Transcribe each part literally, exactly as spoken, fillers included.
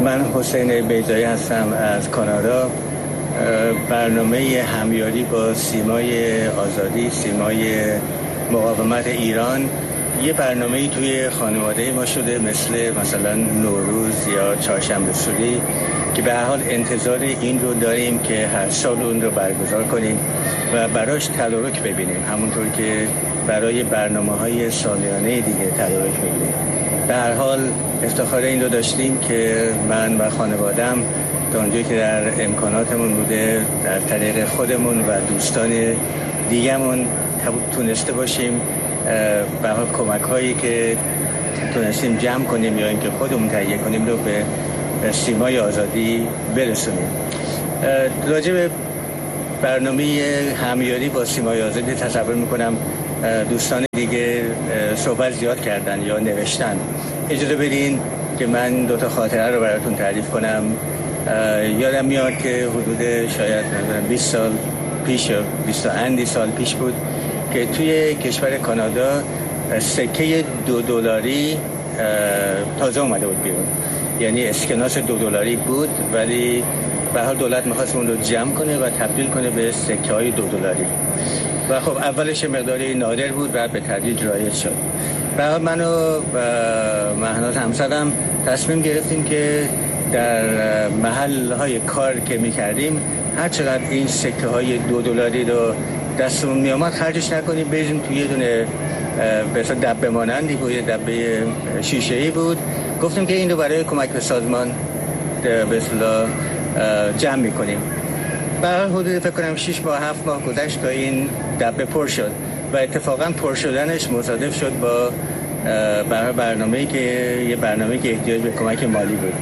من حسین بیضایی هستم از کانادا. برنامه همیاری با سیمای آزادی، سیمای مقاومت ایران، یه برنامه‌ای توی خانواده ما شده، مثل مثلا نوروز یا چهارشنبه سوری، که به هر حال انتظار این رو داریم که هر سال اون رو برگزار کنیم و براش تدارک ببینیم، همونطور که برای برنامه‌های سالیانه دیگه تدارک ببینیم. به هر حال افتخار این رو داشتیم که من و خانواده‌ام تا اونجایی که در امکاناتمون بوده، در طریق خودمون و دوستان دیگه‌مون تونسته باشیم به حال کمک‌هایی که تونستیم جمع کنیم یا اینکه خودمون تهیه کنیم رو به سیمای آزادی برسونیم. راجع به برنامه همیاری با سیمای آزادی تصور میکنم دوستان دیگه صحبت زیاد کردن یا نوشتن. اجازه بدین که من دو تا خاطره رو براتون تعریف کنم. یادم میاد که حدود شاید بیست سال پیش یا بیست اندی سال پیش بود که توی کشور کانادا سکه دو دلاری تازه اومده بود بیرون، یعنی اسکناس دو دلاری بود، ولی به هر دولت می‌خواست اون رو جمع کنه و تبدیل کنه به سکه های دو دلاری و خب اولش مقداری نادر بود و به تدریج رایج شد. به هر من و مهناز همسرم تصمیم گرفتیم که در محل‌های کار که می‌کردیم هر چقدر این سکه های دو دلاری رو دستمون میامد خرجش نکنیم، بریم توی یه دونه به اصلا دبه مانندی بود، یه دبه شیشه‌ای بود. گفتیم که این رو برای کمک به سازمان به اصطلاح جمع میکنیم. بعد حدود فکر کنم شش ماه هفت ماه گذشت تا این دبه پر شد و اتفاقا پر شدنش مصادف شد با برنامه‌ای که یه برنامه‌ای که احتیاج به کمک مالی بود.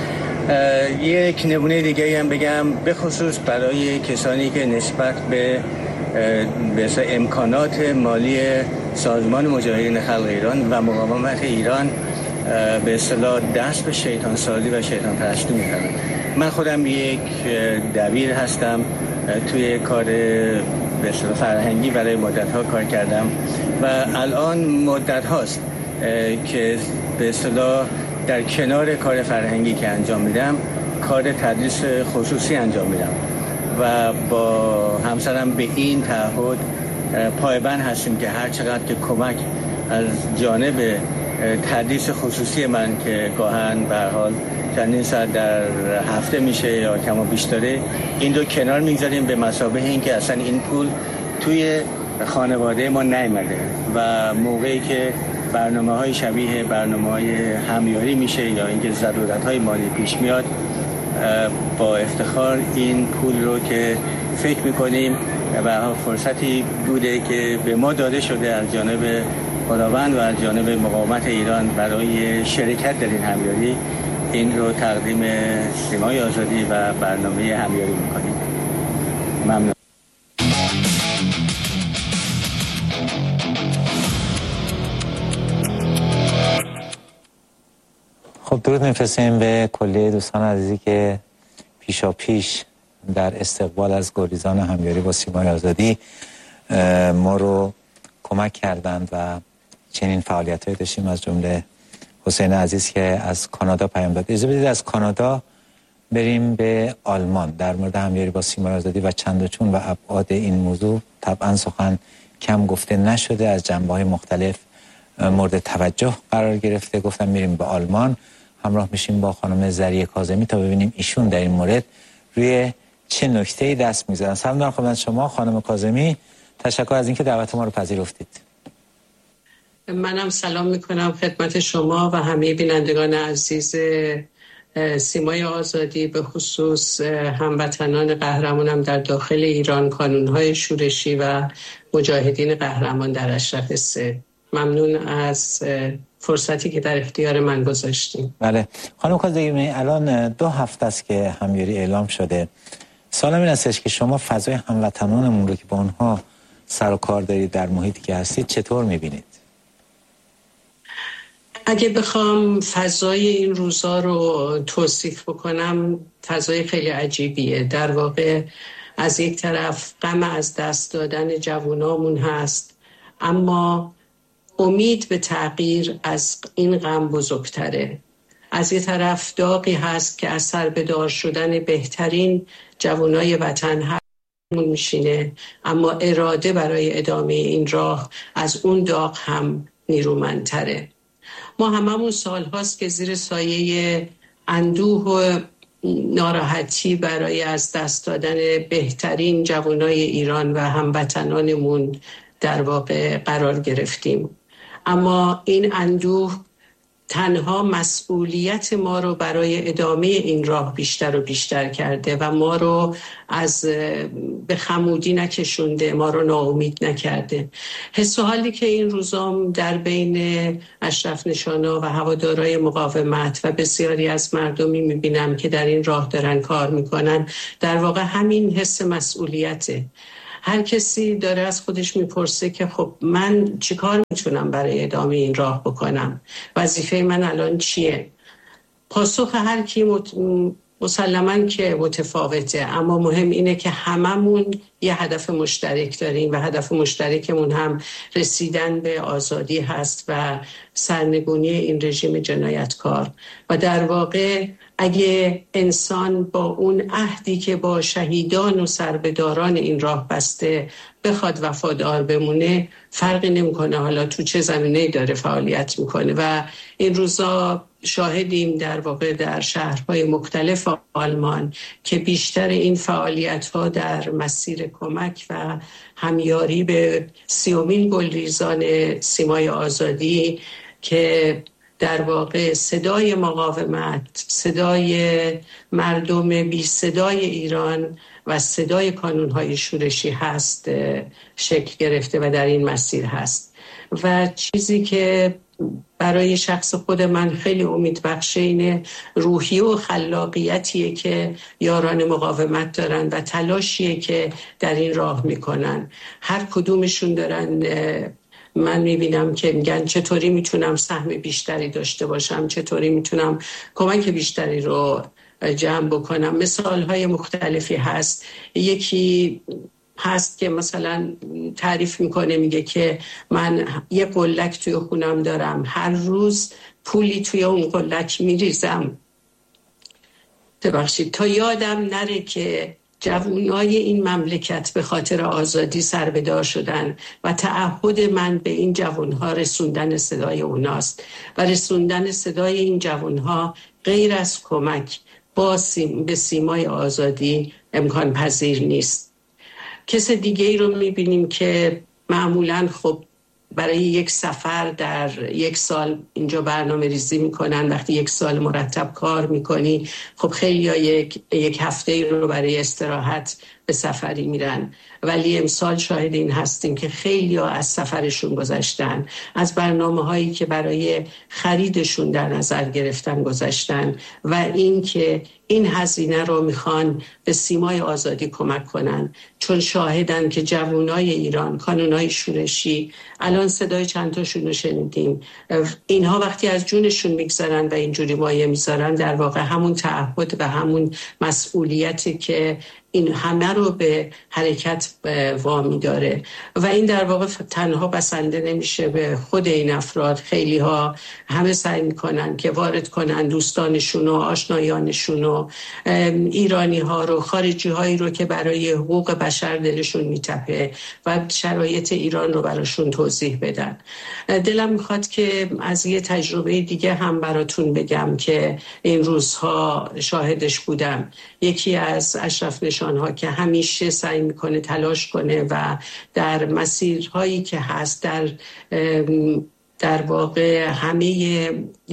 یک نمونه دیگه هم بگم، به خصوص برای کسانی که نسبت به به امکانات مالی سازمان مجاهدین خلق ایران و مقاومت ایران به اصطلاح دست به شیطان سازی و شیطان پرستی میکنن. من خودم یک دبیر هستم، توی کار به اصطلاح فرهنگی برای مدت ها کار کردم و الان مدت هاست که به اصطلاح در کنار کار فرهنگی که انجام میدم کار تدریس خصوصی انجام میدم و با همسرم به این تعهد پایبند هستیم که هر چقدر که کمک از جانب تدریس خصوصی من که گاهن به هر حال چندین ساعت در هفته میشه یا کم و بیشتره، این رو کنار میگذاریم به مثابه این که اصلا این پول توی خانواده ما نیامده و موقعی که برنامه های شبیه برنامه های همیاری میشه یا اینکه ضرورت های مالی پیش میاد، با افتخار این پول رو که فکر میکنیم و فرصتی بوده که به ما داده شده از جانب خداوند و از جانب مقاومت ایران برای شرکت در این همیاری، این رو تقدیم سیمای آزادی و برنامه همیاری میکنیم. ممنون. خب درود میفرستیم به کلیه دوستان عزیزی که پیشا پیش در استقبال از گریزان همیاری با سیمای آزادی ما رو کمک کردند و چنین فعالیت‌هایی داشتیم، از جمله حسین عزیز که از کانادا پیام داد. اجازه بدید از کانادا بریم به آلمان. در مورد همیاری با سیمای آزادی و چند و چون و ابعاد این موضوع طبعا سخن کم گفته نشده، از جنبه‌های مختلف مورد توجه قرار گرفته. گفتم میریم به آلمان، همراه میشیم با خانم زریه کاظمی تا ببینیم ایشون در این مورد روی چه نکته‌ای دست می‌ذارن. سلام دارم خدمت شما خانم کاظمی، تشکر از اینکه دعوت ما رو پذیرفتید. منم سلام میکنم خدمت شما و همه بینندگان عزیز سیمای آزادی، به خصوص هموطنان قهرمانم در داخل ایران، کانون‌های شورشی و مجاهدین قهرمان در اشرف سه. ممنون از فرصتی که در اختیار من گذاشتیم. بله خانم کاظمی، الان دو هفته است که همیاری اعلام شده. سوالم این استش که شما فضای هموطنانمون رو که با اونها سر و کار دارید در محیطی که هستید چطور میبینید؟ اگه بخوام فضای این روزا رو توصیف بکنم، فضای خیلی عجیبیه. در واقع از یک طرف غم از دست دادن جوانامون هست، اما امید به تغییر از این غم بزرگتره از یه طرف داغی هست که از سربدار شدن بهترین جوانای وطن همون میشینه، اما اراده برای ادامه این راه از اون داغ هم نیرومندتره. ما هممون سال هاست که زیر سایه اندوه و ناراحتی برای از دست دادن بهترین جوانای ایران و هموطنانمون در واقع قرار گرفتیم، اما این اندوه تنها مسئولیت ما رو برای ادامه این راه بیشتر و بیشتر کرده و ما رو از به خمودی نکشونده، ما رو ناامید نکرده. حس و حالی که این روزام در بین اشرف نشانا و هوادارهای مقاومت و بسیاری از مردمی میبینم که در این راه دارن کار میکنن، در واقع همین حس مسئولیته. هر کسی داره از خودش میپرسه که خب من چیکار میتونم برای ادامه این راه بکنم، وظیفه من الان چیه؟ پاسخ هر کی مت... مسلماً که متفاوته، اما مهم اینه که هممون یه هدف مشترک داریم و هدف مشترکمون هم رسیدن به آزادی هست و سرنگونی این رژیم جنایتکار. و در واقع اگه انسان با اون عهدی که با شهیدان و سربداران این راه بسته بخواد وفادار بمونه، فرقی نمیکنه حالا تو چه زمینه‌ای داره فعالیت میکنه. و این روزا شاهدیم در واقع در شهرهای مختلف آلمان که بیشتر این فعالیت‌ها در مسیر کمک و همیاری به سیومین گلریزان سیمای آزادی که در واقع صدای مقاومت، صدای مردم بی صدای ایران و صدای کانون‌های شورشی هست شکل گرفته و در این مسیر هست. و چیزی که برای شخص خود من خیلی امیدبخشه اینه روحیه و خلاقیتیه که یاران مقاومت دارن و تلاشیه که در این راه میکنن. هر کدومشون دارن، من میبینم که میگن چطوری میتونم سهم بیشتری داشته باشم، چطوری میتونم کمک بیشتری رو جمع بکنم. مثالهای مختلفی هست. یکی هست که مثلا تعریف میکنه، میگه که من یه قلک توی خونم دارم، هر روز پولی توی اون قلک میریزم ببخشید تا یادم نره که جوانای این مملکت به خاطر آزادی سربدار شدن و تعهد من به این جوانها رسوندن صدای اوناست و رسوندن صدای این جوانها غیر از کمک با سیم به سیمای آزادی امکان پذیر نیست. کس دیگه ای رو میبینیم که معمولاً خب برای یک سفر در یک سال اینجا برنامه ریزی میکنن. وقتی یک سال مرتب کار میکنی خب خیلی ها یک, یک هفته رو برای استراحت به سفری میرن، ولی امسال شاهد این هستیم که خیلی ها از سفرشون گذشتن، از برنامه هایی که برای خریدشون در نظر گرفتن گذشتن و این که این هزینه رو میخوان به سیمای آزادی کمک کنن، چون شاهدن که جوانای ایران، کانونای شورشی، الان صدای چند تاشون رو شنیدیم، اینها وقتی از جونشون میگذارن و اینجوری مایه میذارن، در واقع همون تعهد و همون مسئولیتی که این همه رو به حرکت وامی داره و این در واقع تنها بسنده نمیشه به خود این افراد. خیلی ها همه سعی میکنن که وارد کنن دوستانشون و آشنایانشون و ایرانی ها رو، خارجی هایی رو که برای حقوق بشر دلشون میتپه و شرایط ایران رو براشون توضیح بدن. دلم میخواد که از یه تجربه دیگه هم براتون بگم که این روزها شاهدش بودم. یکی از اشرف نشانها که همیشه سعی میکنه تلاش کنه و در مسیرهایی که هست در در واقع همه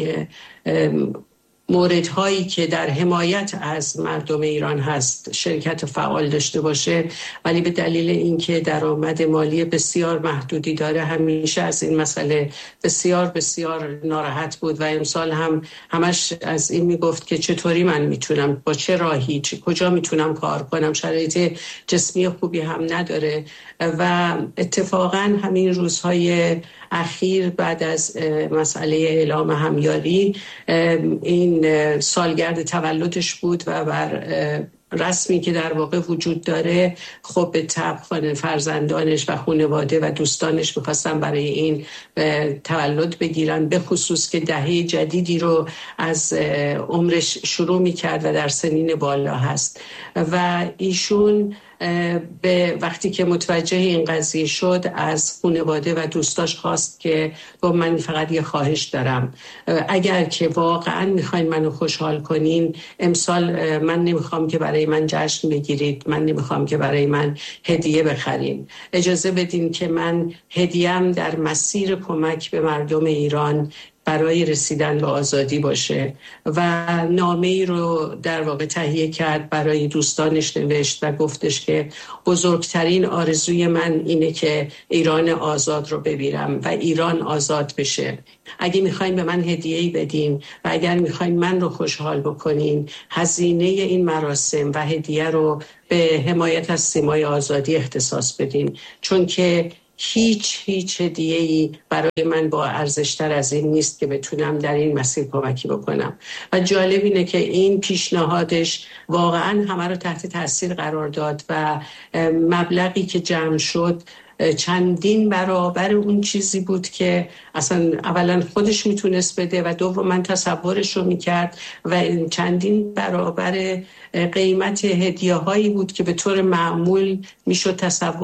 موردهایی که در حمایت از مردم ایران هست شرکت فعال داشته باشه، ولی به دلیل اینکه درآمد مالی بسیار محدودی داره همیشه از این مسئله بسیار بسیار ناراحت بود و امسال هم همش از این میگفت که چطوری من میتونم، با چه راهی، کجا میتونم کار کنم، شرایط جسمی خوبی هم نداره. و اتفاقا همین روزهای اخیر بعد از مسئله اعلام همیاری این سالگرد تولدش بود و بر رسمی که در واقع وجود داره، خب به طبع فرزندانش و خانواده و دوستانش میخواستن برای این تولد بگیرن، به خصوص که دهه جدیدی رو از عمرش شروع میکرد و در سنین بالا هست. و ایشون به وقتی که متوجه این قضیه شد از خانواده و دوستاش خواست که با من فقط یه خواهش دارم، اگر که واقعا میخواین منو خوشحال کنین، امسال من نمیخوام که برای من جشن بگیرید، من نمیخوام که برای من هدیه بخرین، اجازه بدین که من هدیه‌ام در مسیر کمک به مردم ایران برای رسیدن به آزادی باشه. و نامه‌ای رو در واقع تهیه کرد، برای دوستانش نوشت و گفتش که بزرگترین آرزوی من اینه که ایران آزاد رو ببینم و ایران آزاد بشه. اگه میخواین به من هدیه‌ای بدین و اگر میخواین من رو خوشحال بکنین، هزینه این مراسم و هدیه رو به حمایت از سیمای آزادی اختصاص بدین، چون که هیچ هیچ هدیه‌ای برای من با ارزشتر از این نیست که بتونم در این مسیر کمکی بکنم. و جالب اینه که این پیشنهادش واقعا همه رو تحت تاثیر قرار داد و مبلغی که جمع شد چندین برابر اون چیزی بود که اصلا اولا خودش میتونست بده و دوم تصورش رو میکرد و چندین برابر قیمت هدیه هایی بود که به طور معمول میشد تصور